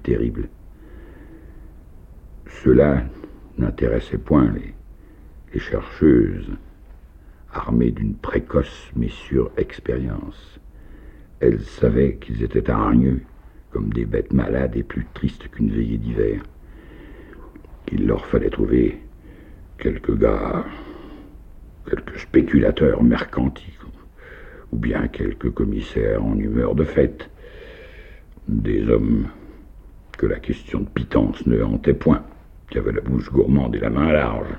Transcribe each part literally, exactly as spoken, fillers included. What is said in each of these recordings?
terrible. Cela n'intéressait point les, les chercheuses, armées d'une précoce mais sûre expérience. Elles savaient qu'ils étaient hargneux, comme des bêtes malades et plus tristes qu'une veillée d'hiver. Il leur fallait trouver quelques gars, quelques spéculateurs mercantiles, ou bien quelques commissaires en humeur de fête, des hommes que la question de pitance ne hantait point, qui avaient la bouche gourmande et la main large.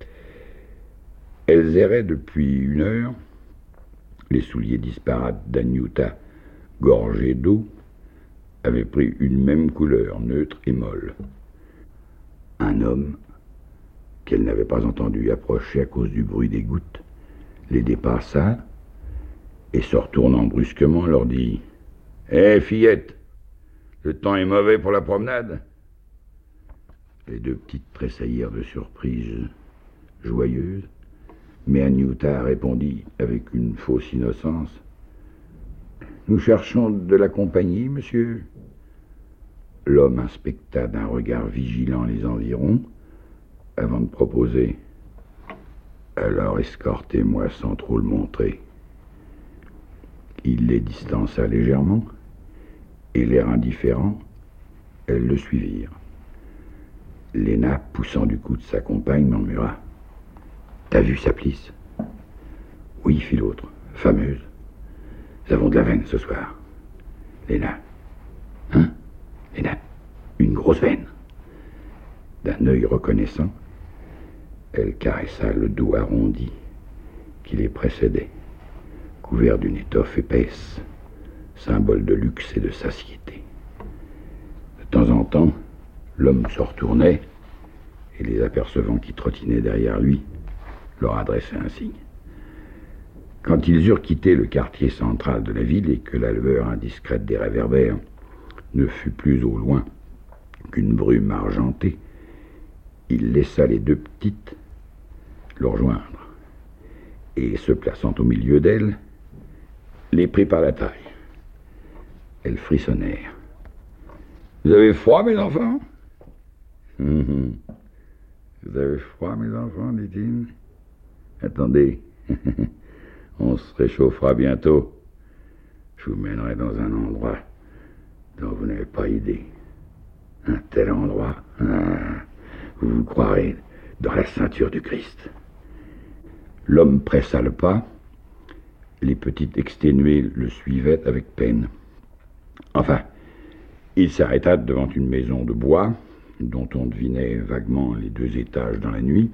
Elles erraient depuis une heure, les souliers disparates d'Anyuta, gorgés d'eau, avaient pris une même couleur, neutre et molle. Un homme, qu'elle n'avait pas entendu approcher à cause du bruit des gouttes, les dépassa et, se retournant brusquement, leur dit « Hé, fillette, le temps est mauvais pour la promenade ?» Les deux petites tressaillirent de surprise joyeuse, mais Anyuta répondit avec une fausse innocence « Nous cherchons de la compagnie, monsieur ?» L'homme inspecta d'un regard vigilant les environs avant de proposer « Alors escortez-moi sans trop le montrer. » Il les distança légèrement, et l'air indifférent, elles le suivirent. Léna, poussant du coude sa compagne, murmura « T'as vu sa plisse ?»« Oui, fit l'autre, fameuse. Nous avons de la veine ce soir. » Léna. « Hein, Léna, une grosse veine. » D'un œil reconnaissant, elle caressa le dos arrondi qui les précédait, couvert d'une étoffe épaisse, symbole de luxe et de satiété. De temps en temps, l'homme se retournait et, les apercevant qui trottinaient derrière lui, leur adressait un signe. Quand ils eurent quitté le quartier central de la ville et que la lueur indiscrète des réverbères ne fut plus au loin qu'une brume argentée, il laissa les deux petites le rejoindre et, se plaçant au milieu d'elles, les prit par la taille. Elles frissonnèrent. « Vous avez froid, mes enfants ?»« Hum, Vous avez froid, mes enfants, dit-il. Attendez, on se réchauffera bientôt. Je vous mènerai dans un endroit dont vous n'avez pas idée. Un tel endroit, ah, vous vous croirez dans la ceinture du Christ. » L'homme pressa le pas. Les petites exténuées le suivaient avec peine. Enfin, il s'arrêta devant une maison de bois, dont on devinait vaguement les deux étages dans la nuit.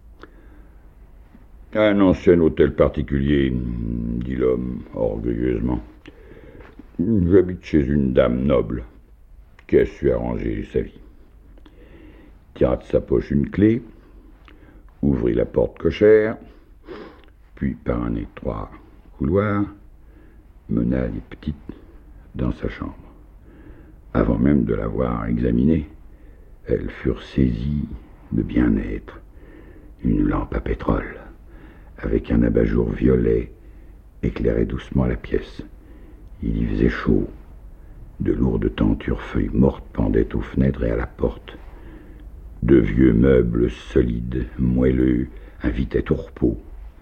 « Un ancien hôtel particulier, » dit l'homme orgueilleusement. « J'habite chez une dame noble qui a su arranger sa vie. » Tira de sa poche une clé, ouvrit la porte cochère, puis par un étroit couloir, mena les petites dans sa chambre. Avant même de l'avoir examinée, elles furent saisies de bien-être. Une lampe à pétrole, avec un abat-jour violet, éclairait doucement la pièce. Il y faisait chaud. De lourdes tentures feuilles mortes pendaient aux fenêtres et à la porte. De vieux meubles solides, moelleux, invitaient au repos,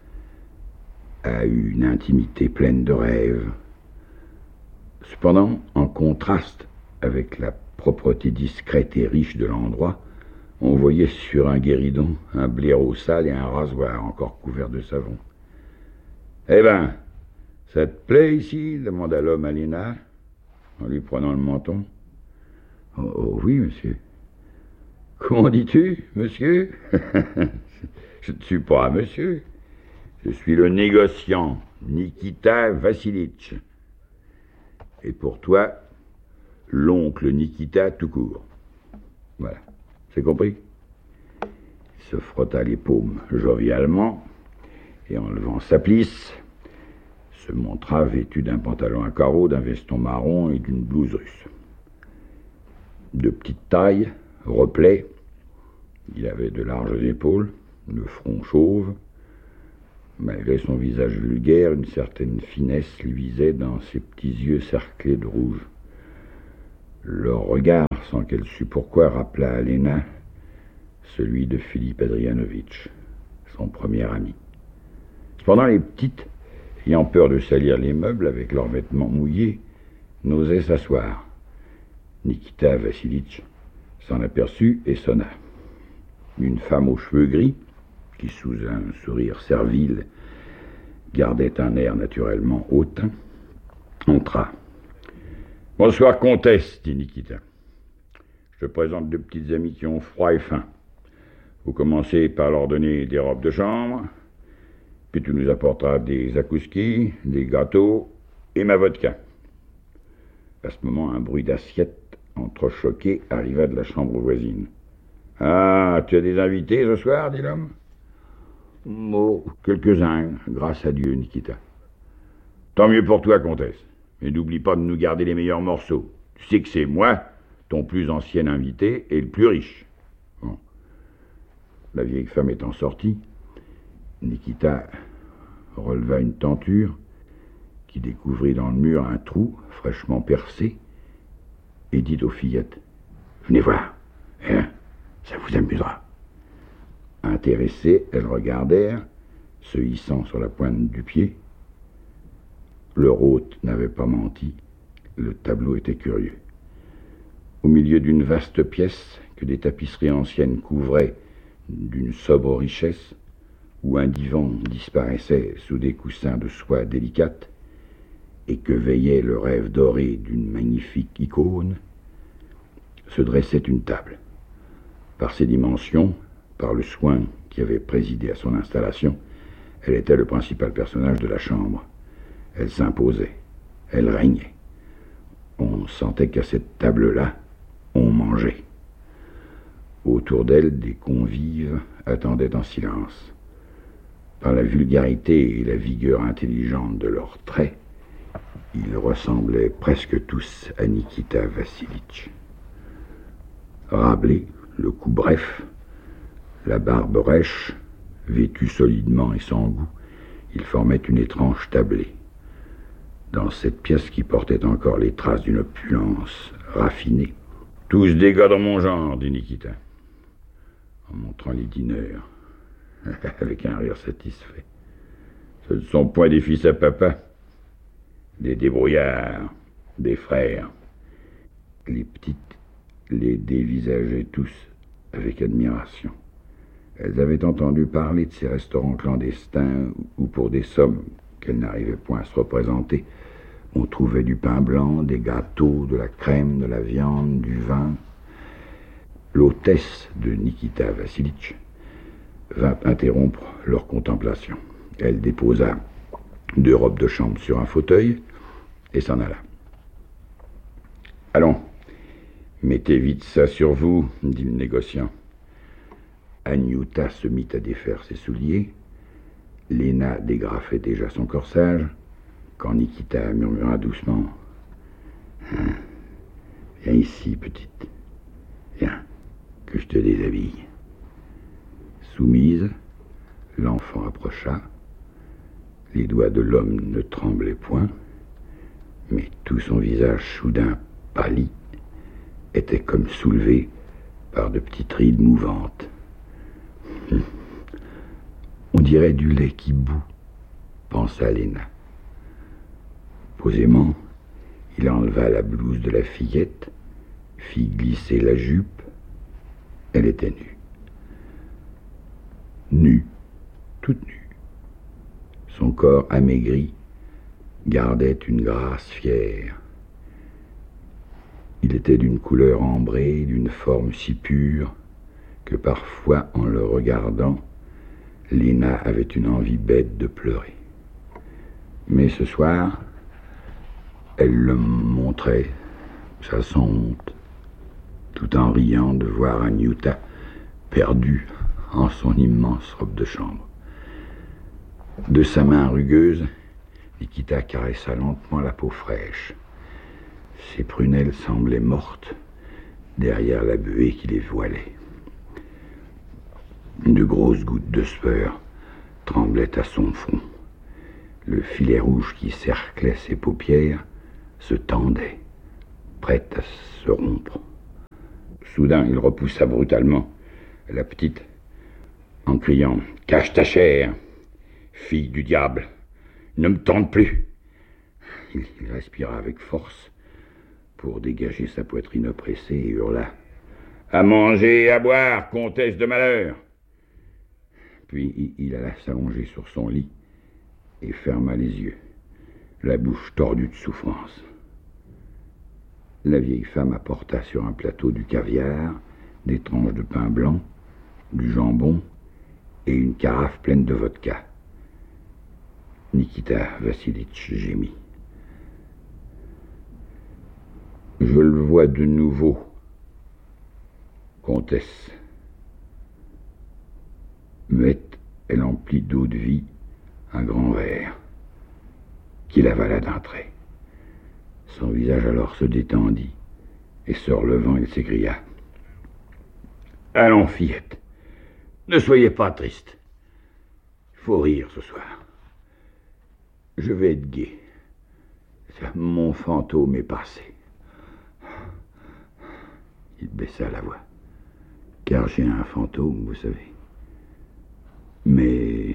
à une intimité pleine de rêves. Cependant, en contraste avec la propreté discrète et riche de l'endroit, on voyait sur un guéridon un blaireau sale et un rasoir encore couvert de savon. « Eh ben, ça te plaît ici ?» demanda l'homme à Léna, en lui prenant le menton. Oh, oh oui, monsieur. « Comment dis-tu, monsieur ?» Je ne suis pas un monsieur. Je suis le négociant Nikita Vassilitch. Et pour toi, l'oncle Nikita tout court. Voilà, c'est compris. Il se frotta les paumes jovialement et, en levant sa plisse, se montra vêtu d'un pantalon à carreaux, d'un veston marron et d'une blouse russe. De petite taille, replet, il avait de larges épaules, le front chauve. Malgré son visage vulgaire, une certaine finesse luisait dans ses petits yeux cerclés de rouge. Leur regard sans qu'elle sût pourquoi, rappela à Léna celui de Philippe Adrianovitch, son premier ami. Cependant, les petites, ayant peur de salir les meubles avec leurs vêtements mouillés, n'osaient s'asseoir. Nikita Vassilitch s'en aperçut et sonna. Une femme aux cheveux gris, qui sous un sourire servile gardait un air naturellement hautain, entra. « Bonsoir, comtesse, dit Nikita. Je te présente deux petites amies qui ont froid et faim. Vous commencez par leur donner des robes de chambre, puis tu nous apporteras des zakouskis, des gâteaux et ma vodka. » À ce moment, un bruit d'assiette entrechoquée arriva de la chambre voisine. « Ah, tu as des invités ce soir, dit l'homme. »« Oh, quelques-uns, grâce à Dieu, Nikita. »« Tant mieux pour toi, comtesse. Mais n'oublie pas de nous garder les meilleurs morceaux. Tu sais que c'est moi, ton plus ancien invité, et le plus riche. » Bon. La vieille femme étant sortie, Nikita releva une tenture qui découvrit dans le mur un trou fraîchement percé et dit aux fillettes « Venez voir, hein, ça vous amusera. » Intéressées, elles regardèrent, se hissant sur la pointe du pied. Leur hôte n'avait pas menti, le tableau était curieux. Au milieu d'une vaste pièce que des tapisseries anciennes couvraient d'une sobre richesse, où un divan disparaissait sous des coussins de soie délicate, et que veillait le rêve doré d'une magnifique icône, se dressait une table. Par ses dimensions, par le soin qui avait présidé à son installation, elle était le principal personnage de la chambre. Elle s'imposait, elle régnait. On sentait qu'à cette table-là, on mangeait. Autour d'elle, des convives attendaient en silence. Par la vulgarité et la vigueur intelligente de leurs traits, ils ressemblaient presque tous à Nikita Vassilitch. Râblé, le cou bref, la barbe rêche, vêtu solidement et sans goût, il formait une étrange tablée. Dans cette pièce qui portait encore les traces d'une opulence raffinée. « Tous des gars dans mon genre, dit Nikita, en montrant les dîneurs, avec un rire satisfait. Ce ne sont point des fils à papa, des débrouillards, des frères. » Les petites les dévisageaient tous avec admiration. Elles avaient entendu parler de ces restaurants clandestins où, pour des sommes qu'elles n'arrivaient point à se représenter, on trouvait du pain blanc, des gâteaux, de la crème, de la viande, du vin. L'hôtesse de Nikita Vassilitch vint interrompre leur contemplation. Elle déposa deux robes de chambre sur un fauteuil et s'en alla. « Allons, mettez vite ça sur vous, dit le négociant. » Anyuta se mit à défaire ses souliers. Léna dégrafait déjà son corsage, quand Nikita murmura doucement « Hein, viens ici, petite. Viens, que je te déshabille. » Soumise, l'enfant approcha. Les doigts de l'homme ne tremblaient point, mais tout son visage soudain pâli était comme soulevé par de petites rides mouvantes. On dirait du lait qui bout, pensa Léna. Posément, il enleva la blouse de la fillette, fit glisser la jupe. Elle était nue. Nue, toute nue. Son corps amaigri gardait une grâce fière. Il était d'une couleur ambrée, d'une forme si pure que parfois, en le regardant, Léna avait une envie bête de pleurer. Mais ce soir, elle le montrait, sa honte, tout en riant de voir Anyuta perdue en son immense robe de chambre. De sa main rugueuse, Nikita caressa lentement la peau fraîche. Ses prunelles semblaient mortes derrière la buée qui les voilait. De grosses gouttes de sueur tremblaient à son front. Le filet rouge qui cerclait ses paupières se tendait, prête à se rompre. Soudain, il repoussa brutalement la petite en criant « Cache ta chair, fille du diable, ne me tente plus !» Il, il respira avec force pour dégager sa poitrine oppressée et hurla « À manger et à boire, comtesse de malheur !» Puis il, il alla s'allonger sur son lit et ferma les yeux, la bouche tordue de souffrance. La vieille femme apporta sur un plateau du caviar, des tranches de pain blanc, du jambon et une carafe pleine de vodka. Nikita Vassilitch gémit. « Je le vois de nouveau, comtesse. » Muette, elle emplit d'eau de vie un grand verre, qu'il avala d'un trait. Son visage alors se détendit, et se relevant, il s'écria « Allons, fillette, ne soyez pas triste. Il faut rire ce soir. Je vais être gai. Mon fantôme est passé. » Il baissa la voix. « Car j'ai un fantôme, vous savez. Mais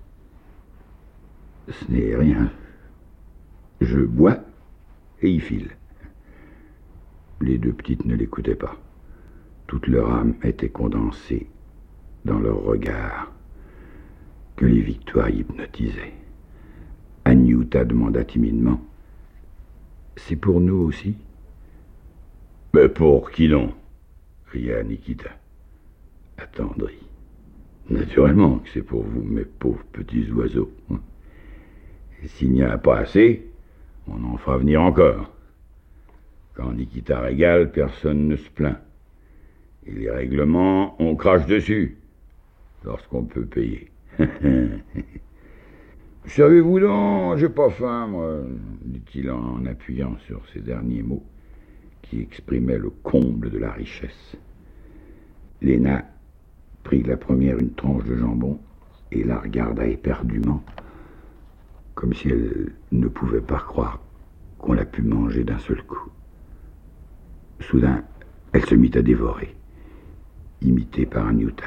ce n'est rien. Je bois et il file. » Les deux petites ne l'écoutaient pas. Toute leur âme était condensée dans leur regard que les victoires hypnotisaient. Anyuta demanda timidement « C'est pour nous aussi ?»« Mais pour qui donc ?» cria Nikita, attendri. « Naturellement que c'est pour vous, mes pauvres petits oiseaux. Et s'il n'y en a pas assez, on en fera venir encore. Quand Nikita régale, personne ne se plaint. Et les règlements, on crache dessus, lorsqu'on peut payer. » « Savez-vous donc, j'ai pas faim, moi, dit-il en appuyant sur ces derniers mots qui exprimaient le comble de la richesse. Léna prit la première une tranche de jambon et la regarda éperdument, comme si elle ne pouvait pas croire qu'on la pût manger d'un seul coup. Soudain, elle se mit à dévorer, imitée par Anyuta.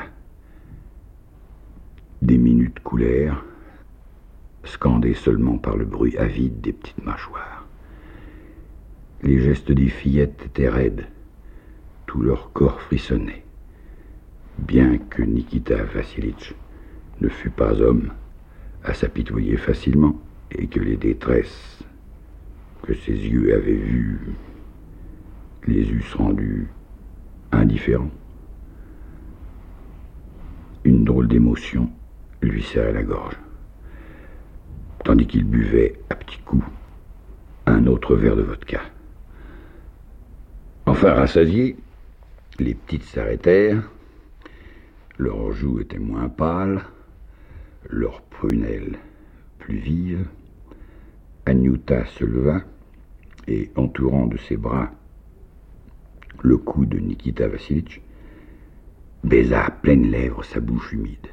Des minutes coulèrent, scandées seulement par le bruit avide des petites mâchoires. Les gestes des fillettes étaient raides, tout leur corps frissonnait. Bien que Nikita Vassilitch ne fût pas homme à s'apitoyer facilement, et que les détresses que ses yeux avaient vues les eussent rendus indifférents. Une drôle d'émotion lui serrait la gorge, tandis qu'il buvait à petits coups un autre verre de vodka. Enfin rassasiés, les petites s'arrêtèrent, leurs joues étaient moins pâles, leurs prunelles plus vives. Anyuta se leva et, entourant de ses bras le cou de Nikita Vassilitch, baisa à pleines lèvres sa bouche humide.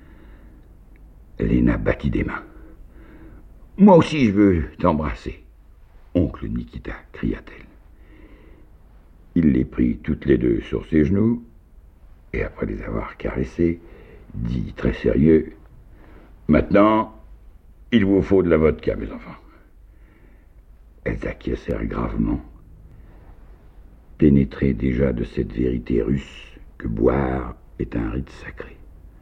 Léna battit des mains. « Moi aussi je veux t'embrasser, oncle Nikita, cria-t-elle. Il les prit toutes les deux sur ses genoux, et après les avoir caressées, dit très sérieux « Maintenant, il vous faut de la vodka, mes enfants. » Elles acquiescèrent gravement, pénétrées déjà de cette vérité russe que boire est un rite sacré.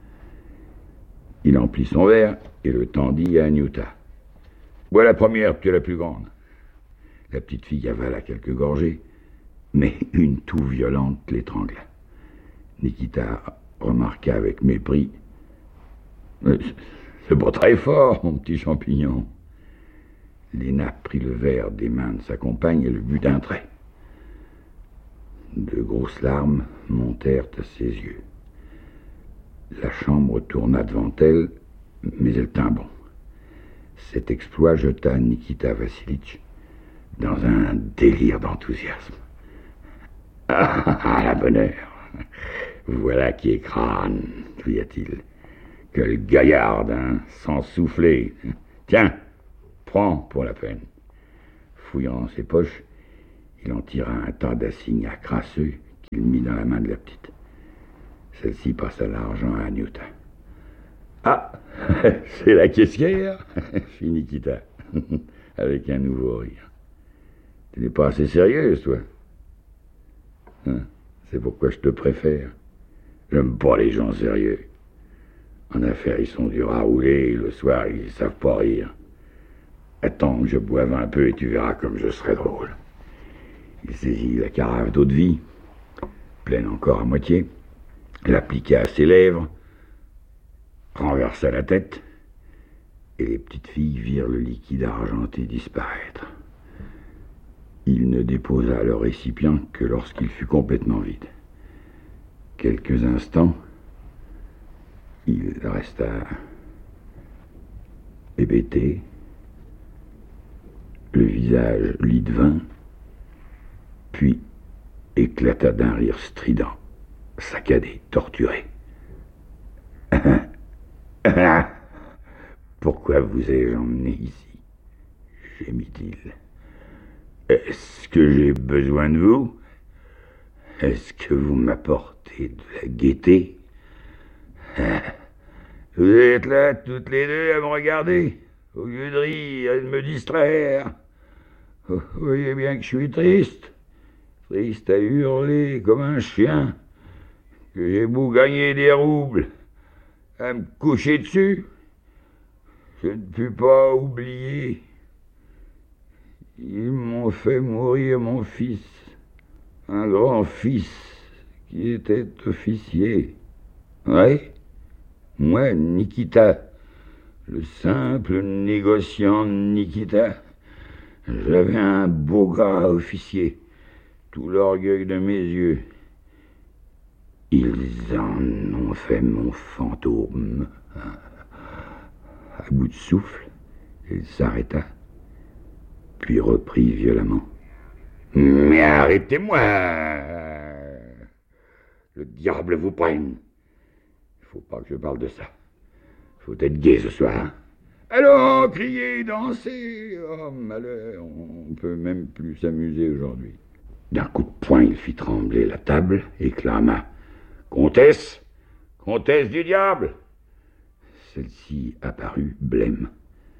Il emplit son verre et le tendit à Anyuta. « Bois la première, tu es la plus grande. » La petite fille avala quelques gorgées, mais une toux violente l'étrangla. Nikita remarqua avec mépris. « C'est pas très fort, mon petit champignon. » Léna prit le verre des mains de sa compagne et le but d'un trait. De grosses larmes montèrent à ses yeux. La chambre tourna devant elle, mais elle tint bon. Cet exploit jeta Nikita Vassilitch dans un délire d'enthousiasme. « Ah, ah, la bonne heure! Voilà qui est crâne, cria-t-il. Quel gaillard, hein, sans souffler. Tiens, prends pour la peine. » Fouillant dans ses poches, il en tira un tas d'assignas crasseux Il mit dans la main de la petite. Celle-ci passa l'argent à Anyuta. « Ah, c'est la caissière ?» fit Nikita, avec un nouveau rire. « Tu n'es pas assez sérieuse, toi. Hein, c'est pourquoi je te préfère. J'aime pas les gens sérieux. En affaires, ils sont durs à rouler, et le soir, ils savent pas rire. Attends que je boive un peu et tu verras comme je serai drôle. » Il saisit la carafe d'eau-de-vie, pleine encore à moitié, l'appliqua à ses lèvres, renversa la tête, et les petites filles virent le liquide argenté disparaître. Il ne déposa le récipient que lorsqu'il fut complètement vide. Quelques instants, il resta hébété, le visage lit de vin, puis éclata d'un rire strident, saccadé, torturé. « Pourquoi vous ai-je emmené ici ?» gémit-il. « Est-ce que j'ai besoin de vous? Est-ce que vous m'apportez de la gaieté? Vous êtes là toutes les deux à me regarder, au lieu de rire et de me distraire. Vous voyez bien que je suis triste, triste à hurler comme un chien, que j'ai beau gagner des roubles, à me coucher dessus, je ne pus pas oublier. Ils m'ont fait mourir mon fils, un grand-fils qui était officier. Ouais, moi, Nikita, le simple négociant Nikita, j'avais un beau gars officier, tout l'orgueil de mes yeux. Ils en ont fait mon fantôme. À bout de souffle, il s'arrêta, puis reprit violemment. « Mais arrêtez-moi! Le diable vous prenne! Il faut pas que je parle de ça. Faut être gai ce soir. Allons, criez, dansez! Oh, malheur, on peut même plus s'amuser aujourd'hui. » D'un coup de poing, il fit trembler la table et clama. « Comtesse! Comtesse du diable !» Celle-ci apparut blême.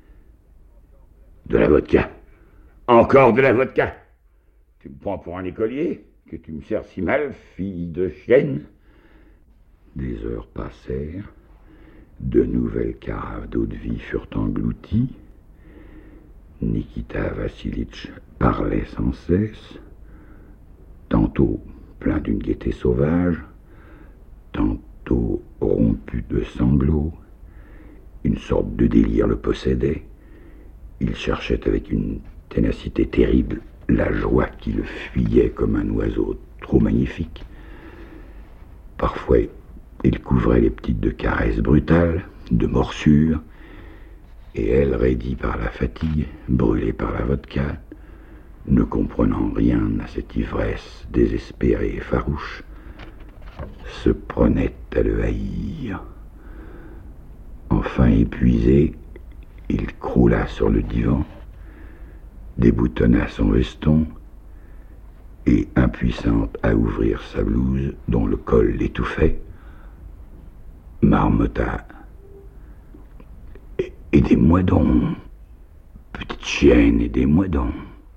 « De la vodka! Encore de la vodka! Tu me prends pour un écolier? Que tu me sers si mal, fille de chienne ?» Des heures passèrent. De nouvelles carafes d'eau-de-vie furent englouties. Nikita Vassilitch parlait sans cesse, tantôt plein d'une gaieté sauvage, tantôt rompu de sanglots. Une sorte de délire le possédait. Il cherchait avec une ténacité terrible la joie qui le fuyait comme un oiseau trop magnifique. Parfois, il couvrait les petites de caresses brutales, de morsures, et elle, raidie par la fatigue, brûlée par la vodka, ne comprenant rien à cette ivresse désespérée et farouche, se prenait à le haïr. Enfin épuisé, il croula sur le divan, déboutonna son veston et, impuissante à ouvrir sa blouse dont le col l'étouffait, marmotta. « Aidez-moi donc, petite chienne, aidez-moi donc. »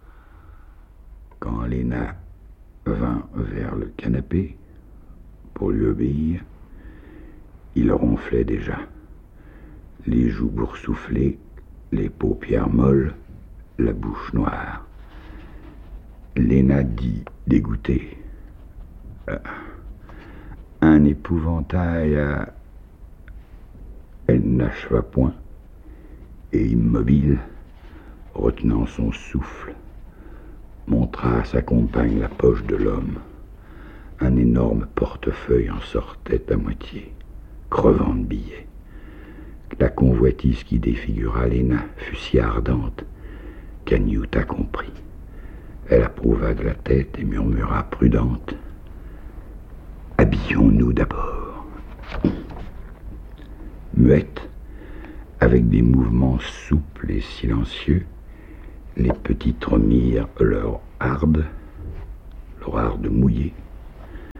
Quand Léna vint vers le canapé pour lui obéir, il ronflait déjà, les joues boursouflées, les paupières molles, la bouche noire. Léna dit, dégoûtée, euh, « Un épouvantail à... » Elle n'acheva point, et immobile, retenant son souffle, montra à sa compagne la poche de l'homme. Un énorme portefeuille en sortait à moitié, crevant de billets. La convoitise qui défigura Léna fut si ardente qu'Anyuta comprit. Elle approuva de la tête et murmura prudente. « Habillons-nous d'abord. » Muette, avec des mouvements souples et silencieux, les petites remirent leur harde, leur harde mouillée,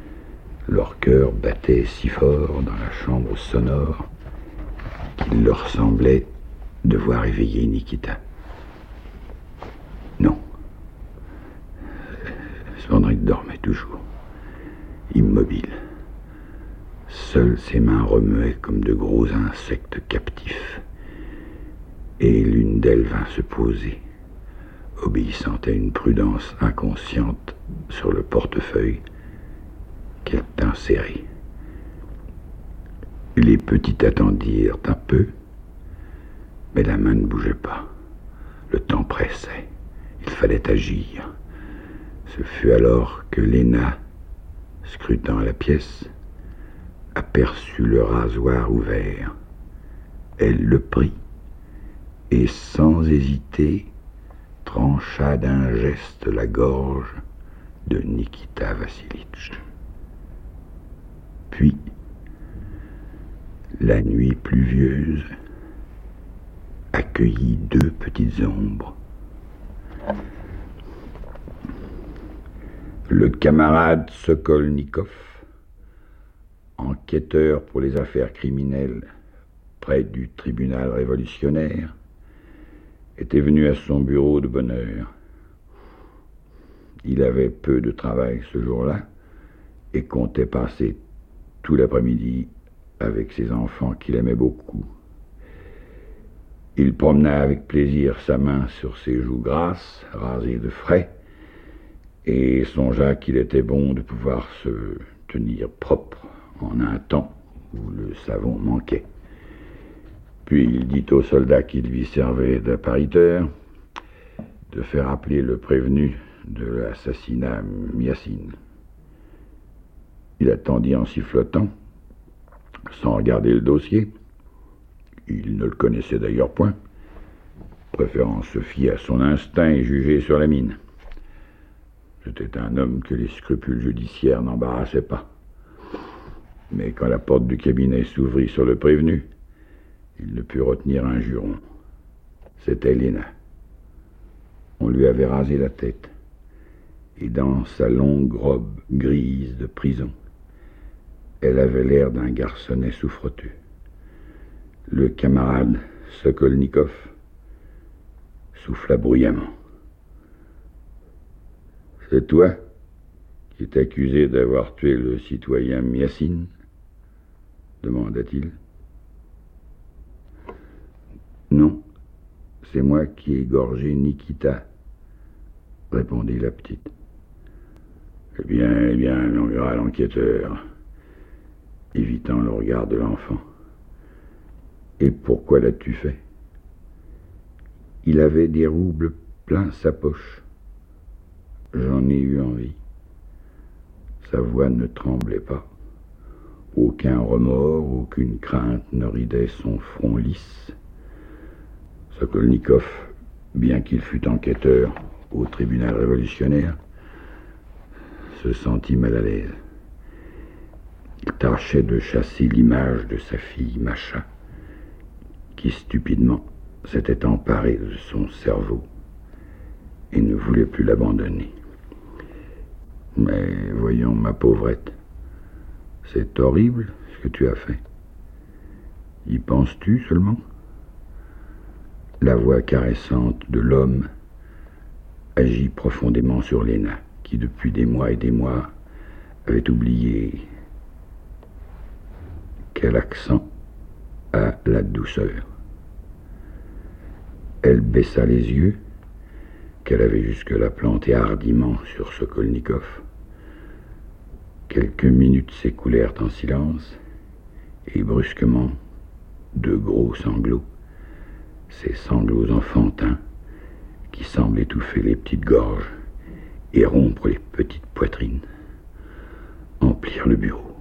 Leur cœur battait si fort dans la chambre sonore qu'il leur semblait devoir éveiller Nikita. Non. Svendrik dormait toujours, immobile. Seules ses mains remuaient comme de gros insectes captifs. Et l'une d'elles vint se poser, obéissant à une prudence inconsciente, sur le portefeuille qu'elle tint serré. Les petits attendirent un peu, mais la main ne bougeait pas. Le temps pressait. Il fallait agir. Ce fut alors que Léna, scrutant la pièce, aperçut le rasoir ouvert. Elle le prit et, sans hésiter, trancha d'un geste la gorge de Nikita Vassilitch. Puis, la nuit pluvieuse accueillit deux petites ombres. Le camarade Sokolnikov, enquêteur pour les affaires criminelles près du tribunal révolutionnaire, était venu à son bureau de bonne heure. Il avait peu de travail ce jour-là et comptait passer tout l'après-midi avec ses enfants qu'il aimait beaucoup. Il promena avec plaisir sa main sur ses joues grasses, rasées de frais, et songea qu'il était bon de pouvoir se tenir propre en un temps où le savon manquait. Puis il dit au soldat qui lui servait d'appariteur de faire appeler le prévenu de l'assassinat Miassine. Il attendit en sifflotant, sans regarder le dossier. Il ne le connaissait d'ailleurs point, préférant se fier à son instinct et juger sur la mine. C'était un homme que les scrupules judiciaires n'embarrassaient pas. Mais quand la porte du cabinet s'ouvrit sur le prévenu, il ne put retenir un juron. C'était Léna. On lui avait rasé la tête, et dans sa longue robe grise de prison, elle avait l'air d'un garçonnet souffreteux. Le camarade Sokolnikov souffla bruyamment. « C'est toi qui es accusé d'avoir tué le citoyen Miassine ?» demanda-t-il. « Non, c'est moi qui ai égorgé Nikita, » répondit la petite. « Eh bien, eh bien, murmura l'enquêteur, évitant le regard de l'enfant. « Et pourquoi l'as-tu fait ?» Il avait des roubles plein sa poche. J'en ai eu envie. Sa voix ne tremblait pas. Aucun remords, aucune crainte ne ridait son front lisse. Sokolnikov, bien qu'il fût enquêteur au tribunal révolutionnaire, se sentit mal à l'aise. Il tâchait de chasser l'image de sa fille Macha, qui stupidement s'était emparée de son cerveau et ne voulait plus l'abandonner. « Mais voyons, ma pauvrette, c'est horrible ce que tu as fait. Y penses-tu seulement ?» La voix caressante de l'homme agit profondément sur Léna, qui depuis des mois et des mois avait oublié quel accent a la douceur. Elle baissa les yeux, qu'elle avait jusque-là plantés hardiment sur Sokolnikov. Quelques minutes s'écoulèrent en silence, et brusquement, de gros sanglots, ces sanglots enfantins qui semblent étouffer les petites gorges et rompre les petites poitrines, emplirent le bureau.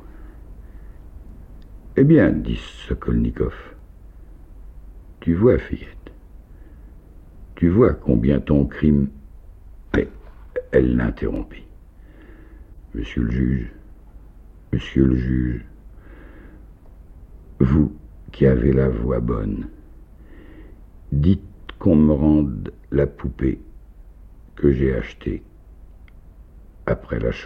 « Eh bien, dit Sokolnikov, tu vois, fillette, tu vois combien ton crime... » Mais elle l'interrompit. « Monsieur le juge, monsieur le juge, vous qui avez la voix bonne, dites qu'on me rende la poupée que j'ai achetée après la chose. »